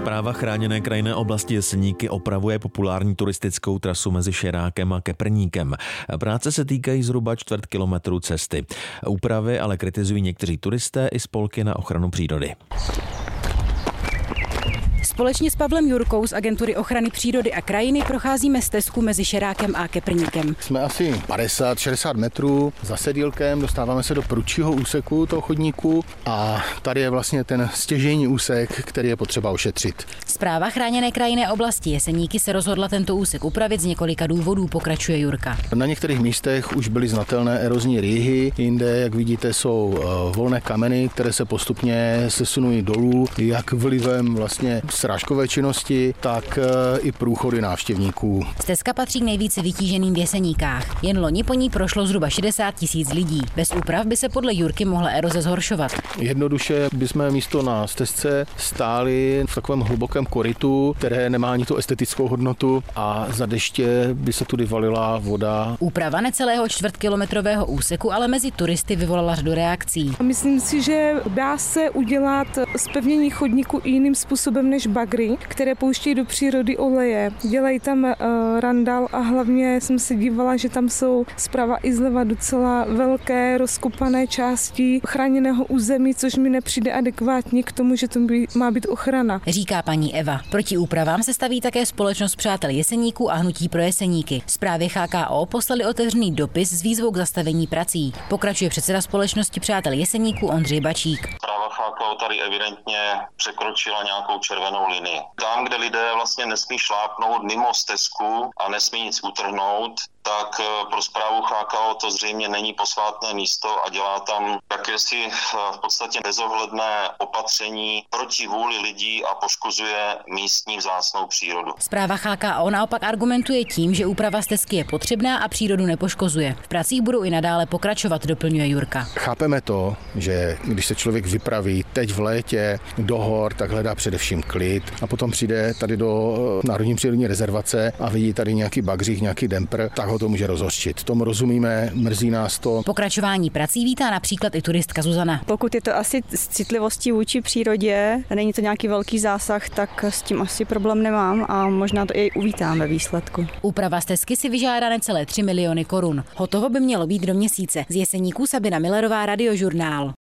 Správa chráněné krajinné oblasti Jeseníky opravuje populární turistickou trasu mezi Šerákem a Keprníkem. Práce se týkají zhruba 4 kilometrů cesty. Úpravy ale kritizují někteří turisté i spolky na ochranu přírody. Společně s Pavlem Jurkou z Agentury ochrany přírody a krajiny procházíme stezku mezi Šerákem a Keprníkem. Jsme asi 50-60 metrů za sedílkem, dostáváme se do prudšího úseku toho chodníku a tady je vlastně ten stěžejní úsek, který je potřeba ošetřit. Správa chráněné krajinné oblasti Jeseníky se rozhodla tento úsek upravit z několika důvodů, pokračuje Jurka. Na některých místech už byly znatelné erozní rýhy, jinde, jak vidíte, jsou volné kameny, které se postupně sesunují dolů, jak vlivem vlastně srážkové činnosti, tak i průchody návštěvníků. Stezka patří k nejvíce vytíženým v Jeseníkách. Jen loni po ní prošlo zhruba 60 000 lidí. Bez úprav by se podle Jurky mohla eroze zhoršovat. Jednoduše bychom místo na stezce stáli v takovém hlubokém korytu, které nemá ani tu estetickou hodnotu a za deště by se tudy valila voda. Úprava necelého 4kilometrového úseku ale mezi turisty vyvolala řadu reakcí. Myslím si, že dá se udělat zpevnění chodníku jiným způsobem než bagry, které pouštějí do přírody oleje. Dělají tam randál a hlavně jsem se dívala, že tam jsou zprava i zleva docela velké rozkopané části chráněného území, což mi nepřijde adekvátně k tomu, že to má být ochrana. Říká paní Eva. Proti úpravám se staví také společnost Přátel Jeseníků a Hnutí pro Jeseníky. Správě HKO poslali otevřený dopis s výzvou k zastavení prací. Pokračuje předseda společnosti Přátel Jeseníků Ondřej Bačík. HKO tady evidentně překročila nějakou červenou linii. Tam, kde lidé vlastně nesmí šlápnout mimo stezku a nesmí nic utrhnout, tak pro správu HKO to zřejmě není posvátné místo a dělá tam jakési v podstatě bezohledné opatření proti vůli lidí a poškozuje místní vzácnou přírodu. Správa HKO naopak argumentuje tím, že úprava stezky je potřebná a přírodu nepoškozuje. V pracích budou i nadále pokračovat, doplňuje Jurka. Chápeme to, že když se člověk vypraví teď v létě do hor, tak hledá především klid a potom přijde tady do Národní přírodní rezervace a vidí tady nějaký bagřík, nějaký dempr, tak ho to může rozhořčit. Tomu rozumíme, mrzí nás to. Pokračování prací vítá například i turistka Zuzana. Pokud je to asi s citlivostí vůči přírodě, není to nějaký velký zásah, tak s tím asi problém nemám a možná to i uvítám ve výsledku. Úprava stezky si vyžádá necelé 3 miliony korun. Hotovo by mělo být do měsíce. Z Jeseníků Sabina Millerová, Radiožurnál.